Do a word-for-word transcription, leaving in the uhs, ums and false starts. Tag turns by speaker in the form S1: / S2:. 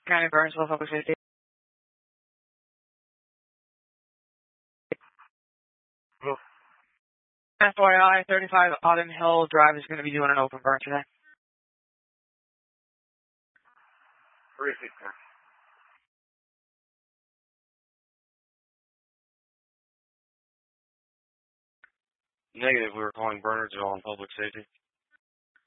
S1: County Burnsville Public Safety. F Y I, thirty-five Autumn Hill Drive is going to be doing an open burn today.
S2: three six nine. Negative, we were calling burners all on public safety.